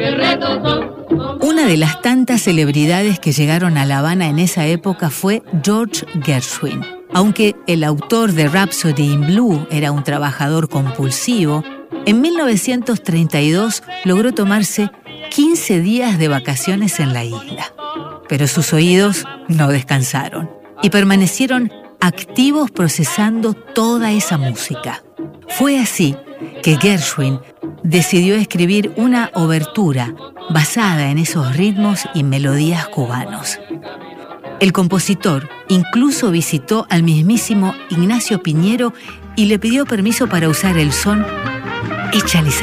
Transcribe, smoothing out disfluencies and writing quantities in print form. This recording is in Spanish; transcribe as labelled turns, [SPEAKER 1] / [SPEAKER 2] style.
[SPEAKER 1] Una de las tantas celebridades que llegaron a La Habana en esa época fue George Gershwin. Aunque el autor de Rhapsody in Blue era un trabajador compulsivo, en 1932 logró tomarse 15 días de vacaciones en la isla. Pero sus oídos no descansaron y permanecieron activos procesando toda esa música. Fue así que Gershwin decidió escribir una obertura basada en esos ritmos y melodías cubanos. El compositor incluso visitó al mismísimo Ignacio Piñero y le pidió permiso para usar el son Échale